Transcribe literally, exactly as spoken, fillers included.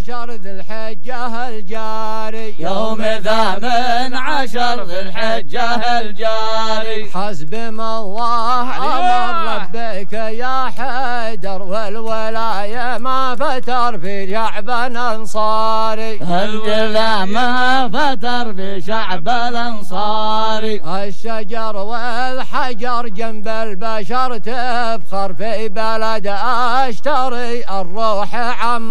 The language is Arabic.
عشر ذي الحجة الجاري يوم ثامن عشر ذي الحجة الجاري حسب ما الله أمر ربك يا حيدر والولاية ما فتر في شعب الأنصاري الجلا ما فتر في شعب الأنصاري الشجر والحجر جنب البشر تفخر في بلد أشتري الروح عم